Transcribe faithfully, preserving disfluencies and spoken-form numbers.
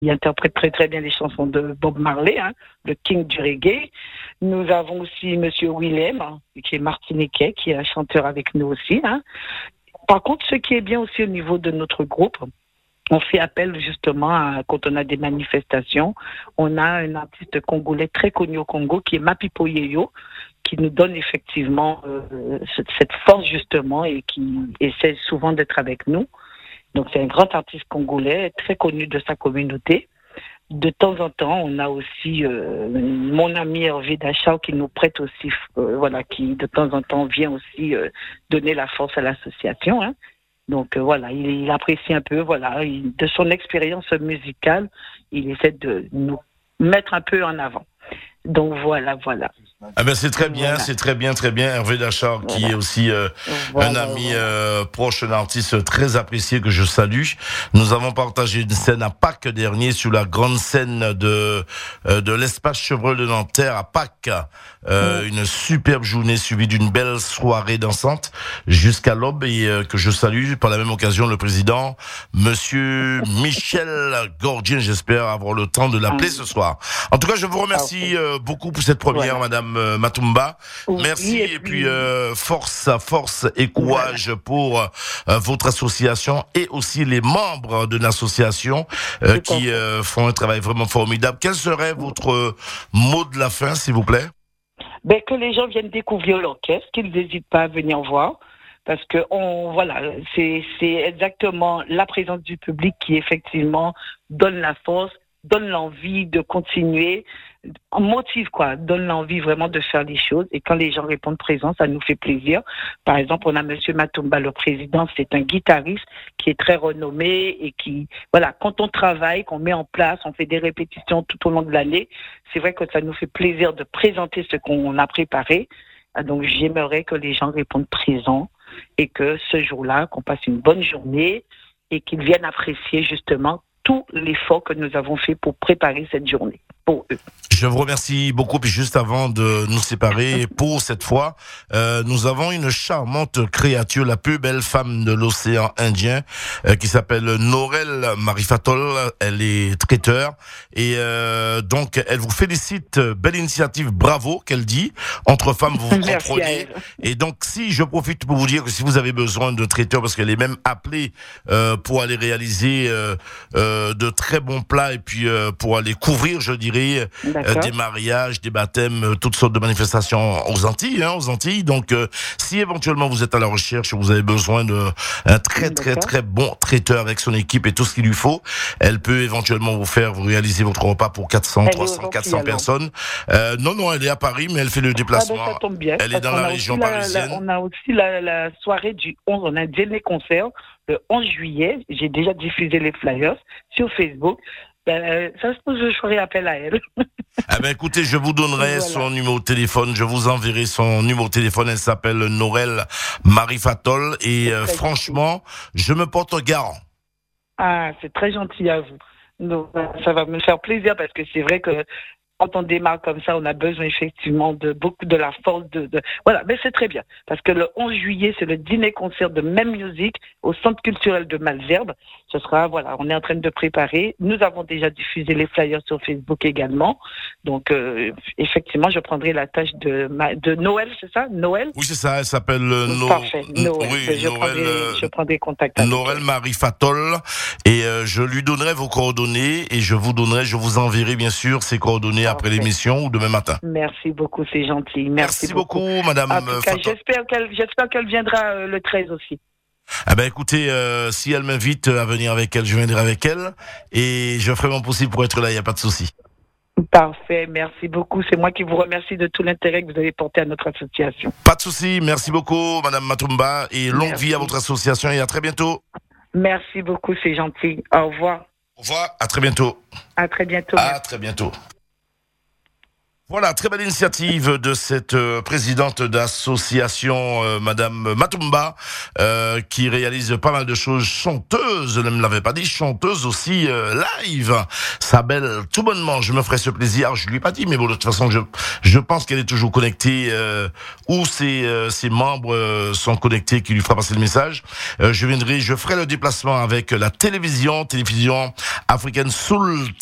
Il interprète très très bien les chansons de Bob Marley, hein, le king du reggae. Nous avons aussi Monsieur Willem, hein, qui est martiniquais, qui est un chanteur avec nous aussi. Hein. Par contre, ce qui est bien aussi au niveau de notre groupe, on fait appel justement à, quand on a des manifestations, on a un artiste congolais très connu au Congo qui est Mapipo Yeyo, qui nous donne effectivement euh, cette force justement et qui essaie souvent d'être avec nous. Donc c'est un grand artiste congolais, très connu de sa communauté. De temps en temps, on a aussi euh, mon ami Hervé Dachau qui nous prête aussi, euh, voilà, qui de temps en temps vient aussi euh, donner la force à l'association. Hein. Donc euh, voilà, il, il apprécie un peu, voilà, il, de son expérience musicale, il essaie de nous mettre un peu en avant. Donc voilà, voilà. Ah ben c'est très bien, voilà. c'est très bien, très bien. Hervé Dachar, voilà. Qui est aussi euh, voilà, un ami voilà. euh, proche, un artiste très apprécié que je salue. Nous avons partagé une scène à Pâques dernier sur la grande scène de euh, de l'espace Chevreul de Nanterre à Pâques. Euh, mmh. Une superbe journée suivie d'une belle soirée dansante jusqu'à l'aube et euh, que je salue par la même occasion le président, Monsieur Michel Gordien. J'espère avoir le temps de l'appeler ce soir. En tout cas, je vous remercie euh, beaucoup pour cette première, voilà. Madame euh, Matumba. Oui, merci et puis, et puis euh, force, force et courage voilà. pour euh, votre association et aussi les membres de l'association euh, qui euh, font un travail vraiment formidable. Quel serait votre mot de la fin, s'il vous plaît? Ben, que les gens viennent découvrir l'orchestre, qu'ils n'hésitent pas à venir voir. Parce que on, voilà, c'est, c'est exactement la présence du public qui effectivement donne la force, donne l'envie de continuer, motive quoi, donne l'envie vraiment de faire les choses. Et quand les gens répondent présent, ça nous fait plaisir. Par exemple, on a Monsieur Matumba, le président, c'est un guitariste qui est très renommé et qui, voilà, quand on travaille, qu'on met en place, on fait des répétitions tout au long de l'année, c'est vrai que ça nous fait plaisir de présenter ce qu'on a préparé. Donc j'aimerais que les gens répondent présent et que ce jour-là, qu'on passe une bonne journée et qu'ils viennent apprécier justement tout l'effort que nous avons fait pour préparer cette journée pour eux. Je vous remercie beaucoup. Puis juste avant de nous séparer pour cette fois, euh, nous avons une charmante créature, la plus belle femme de l'océan Indien, euh, qui s'appelle Norel Marifatol. Elle est traiteur et euh, donc elle vous félicite. Belle initiative, bravo, qu'elle dit. Entre femmes, vous vous comprenez. Et donc, si je profite pour vous dire que si vous avez besoin de traiteurs, parce qu'elle est même appelée euh, pour aller réaliser euh, euh, de très bons plats et puis euh, pour aller couvrir, je dirais, Euh, des mariages, des baptêmes, euh, toutes sortes de manifestations aux Antilles, hein, aux Antilles. Donc, euh, si éventuellement vous êtes à la recherche, vous avez besoin d'un très très D'accord. très bon traiteur avec son équipe et tout ce qu'il lui faut, elle peut éventuellement vous faire vous réaliser votre repas pour quatre cents, trois cents, quatre cents personnes. Euh, non, non, elle est à Paris, mais elle fait le déplacement. Ah ben, ça tombe bien. Elle est dans la région la, parisienne. La, on a aussi la, la soirée du onze, on a un dîner-concert le onze juillet. J'ai déjà diffusé les flyers sur Facebook. Ben, ça se pose, je ferai appel à elle. Ah ben écoutez, je vous donnerai voilà. son numéro de téléphone, je vous enverrai son numéro de téléphone, elle s'appelle Norel Marifatol et euh, franchement, gentil. Je me porte garant. Ah, c'est très gentil à vous. Donc, ça va me faire plaisir parce que c'est vrai que quand on démarre comme ça, on a besoin effectivement de beaucoup de la force de, de... voilà, mais c'est très bien parce que le onze juillet, c'est le dîner-concert de Même Music au Centre culturel de Malesherbes. Ce sera, voilà, on est en train de préparer. Nous avons déjà diffusé les flyers sur Facebook également. Donc, euh, effectivement, je prendrai la tâche de, ma... de Noël, c'est ça, Noël? Oui, c'est ça. Elle s'appelle euh, no... Parfait. Noël. Oui, je, Noël, prendrai, euh... je prendrai contact. Norel Marifatol et euh, je lui donnerai vos coordonnées et je vous donnerai, je vous enverrai bien sûr ses coordonnées après l'émission ou demain matin. Merci beaucoup, c'est gentil. Merci, Merci beaucoup, beaucoup, Madame. En tout cas, j'espère qu'elle, j'espère qu'elle viendra euh, le treize aussi. Ah ben écoutez, euh, si elle m'invite à venir avec elle, je viendrai avec elle et je ferai mon possible pour être là, il n'y a pas de souci. Parfait, merci beaucoup. C'est moi qui vous remercie de tout l'intérêt que vous avez porté à notre association. Pas de souci, merci beaucoup, Madame Matumba, et longue merci. vie à votre association et à très bientôt. Merci beaucoup, c'est gentil. Au revoir. Au revoir, à très bientôt. À très bientôt. À très bientôt. Voilà, très belle initiative de cette euh, présidente d'association, euh, Madame Matumba, euh, qui réalise pas mal de choses, chanteuse, je ne me l'avais pas dit, chanteuse aussi euh, live. Sabel, tout bonnement, je me ferai ce plaisir. Je lui ai pas dit, mais bon, de toute façon, je, je pense qu'elle est toujours connectée, euh, ou ses, euh, ses membres euh, sont connectés, qui lui fera passer le message. Euh, je viendrai, je ferai le déplacement avec la télévision, télévision africaine Soul